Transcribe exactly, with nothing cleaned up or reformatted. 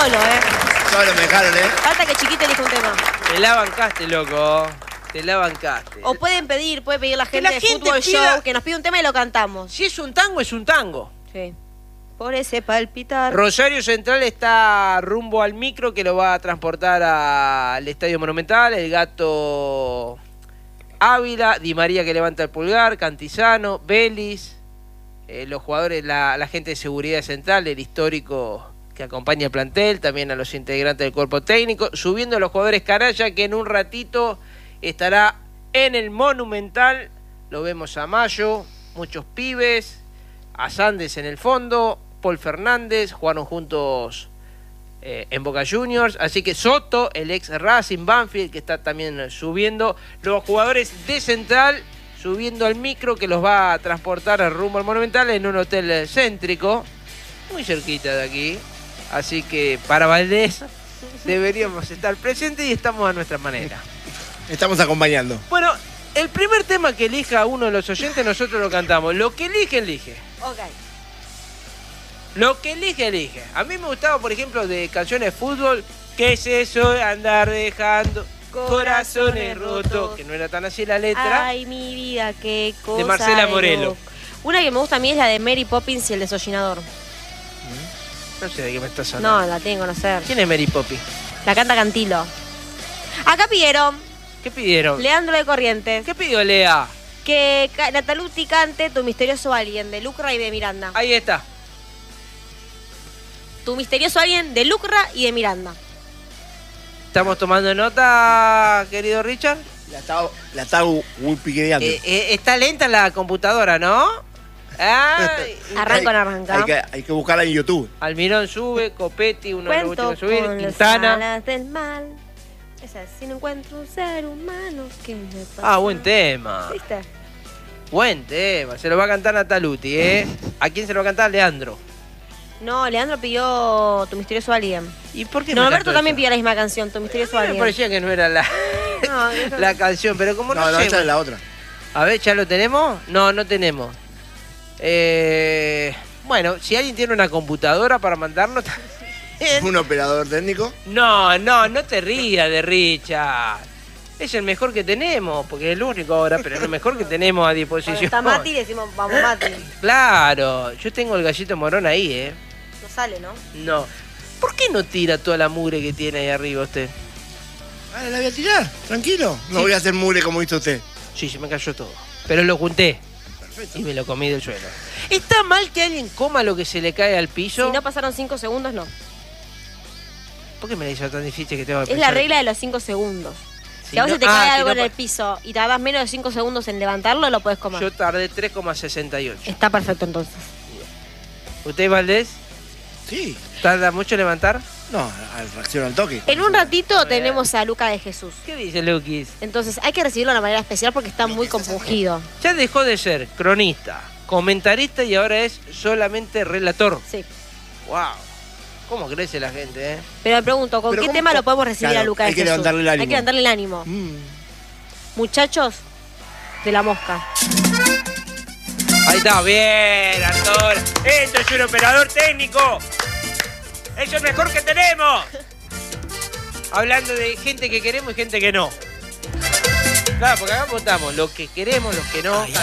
solo, ¿eh? Solo me dejaron, ¿eh? Falta que Chiquito elija un tema. Te la bancaste, loco. Te la bancaste. O pueden pedir, puede pedir la Que gente la de gente Fútbol pida- Show que nos pide un tema y lo cantamos. Si es un tango, es un tango. Sí. Por ese palpitar. Rosario Central está rumbo al micro que lo va a transportar al Estadio Monumental. El Gato Ávila, Di María que levanta el pulgar, Cantizano, Vélez, eh, los jugadores, la, la gente de seguridad central, el histórico que acompaña el plantel, también a los integrantes del cuerpo técnico, subiendo a los jugadores Canalla que en un ratito estará en el Monumental. Lo vemos a Mayo, muchos pibes, a Sandes en el fondo, Paul Fernández, jugaron juntos eh, en Boca Juniors, así que Soto, el ex Racing, Banfield, que está también subiendo, los jugadores de Central subiendo al micro que los va a transportar rumbo al Monumental en un hotel céntrico, muy cerquita de aquí, así que para Valdés deberíamos estar presentes y estamos a nuestra manera. Estamos acompañando. Bueno, el primer tema que elija uno de los oyentes nosotros lo cantamos, lo que elige, elige. Ok. Lo que elige, elige. A mí me gustaba, por ejemplo, de canciones de fútbol, ¿qué es eso de andar dejando corazones rotos? Que no era tan así la letra. Ay, mi vida, qué cosa. De Marcela Morelo. loco. Una que me gusta a mí es la de Mary Poppins y el desollinador. No sé de qué me estás hablando. No, la tengo que conocer. ¿Quién es Mary Poppins? La canta Cantilo. Acá pidieron, ¿Qué pidieron? Leandro de Corrientes, ¿Qué pidió Lea? que ca- Nataluti cante Tu misterioso alguien de Lucra y de Miranda. Ahí está. Tu misterioso alguien de Lucra y de Miranda. ¿Estamos tomando nota, querido Richard? La está, la está wikipediando. Eh, eh, está lenta la computadora, ¿no? Ay. Arranca o no Hay arranca. que, hay que buscarla en YouTube. Almirón sube, Copetti, uno de los Cuento últimos a subir, con las Quintana. alas del mal. Esa es, si no encuentro un ser humano que me pasa. Ah, buen tema. ¿Viste? Buen tema. Se lo va a cantar Nataluti, ¿eh? ¿A quién se lo va a cantar? Leandro. No, Leandro pidió Tu misterioso alguien. ¿Y por qué me Norberto cantó también eso? pidió la misma canción, Tu misterioso A mí me alguien. parecía que no era la, No, eso- la canción, pero como no, No, no, sé. esa es la otra. A ver, ¿ya lo tenemos? No, no tenemos. Eh, bueno, si alguien tiene una computadora para mandarnos... Un operador técnico. No, no, no te rías de Richard. Es el mejor que tenemos, porque es el único ahora, pero es el mejor que tenemos a Cuando disposición. está Mati decimos, vamos Mati. Claro, yo tengo el gallito morón ahí, ¿eh? No sale, ¿no? No. ¿Por qué no tira toda la mugre que tiene ahí arriba usted? Ah, la voy a tirar, tranquilo. No Sí. voy a hacer mugre como hizo usted. Sí, se me cayó todo. Pero lo junté Perfecto. y me lo comí del suelo. ¿Está mal que alguien coma lo que se le cae al piso? Si no pasaron cinco segundos, no. ¿Por qué me la hizo tan difícil que tengo que Es la pensar? regla de los cinco segundos. Si Si a vos no- se te ah, cae si algo no en el pa- piso y tardás menos de cinco segundos en levantarlo, lo puedes comer. Yo tardé tres coma sesenta y ocho. Está perfecto entonces. ¿Usted, Valdés, Sí. tarda mucho en levantar? No, al reacción al toque. En un ratito tenemos a Luca de Jesús. ¿Qué dice Lukis? Entonces hay que recibirlo de una manera especial porque está muy compungido. Ya dejó de ser cronista, comentarista y ahora es solamente relator. Sí. ¡Wow! ¿Cómo crece la gente, eh? Pero me pregunto, ¿con Pero qué ¿cómo- tema lo podemos recibir Claro, a Luca de hay que Jesús? levantarle el ánimo. Hay que levantarle el ánimo. Mm. Muchachos de la mosca. Ahí está, bien, Artur. Esto es un operador técnico. Es el mejor que tenemos. Hablando de gente que queremos y gente que no. Claro, porque acá votamos los que queremos, los que no.